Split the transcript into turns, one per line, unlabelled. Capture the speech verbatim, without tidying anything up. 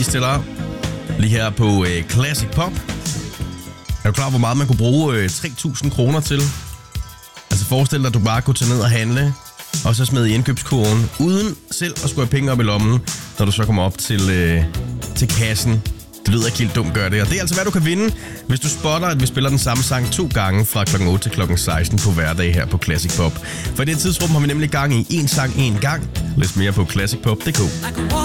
til dig lige her på øh, Classic Pop. Er du klar, hvor meget man kunne bruge øh, tre tusind kroner til? Altså forestil dig, at du bare kunne tage ned og handle, og så smide i indkøbskurven, uden selv at skulle have penge op i lommen, når du så kommer op til, øh, til kassen. Det lyder ikke helt dumt, gør det. Og det er altså, hvad du kan vinde, hvis du spotter, at vi spiller den samme sang to gange fra klokken otte til klokken seksten på hverdag her på Classic Pop. For i det tidsrum har vi nemlig gang i en sang en gang. Læs mere på classic pop punktum d k.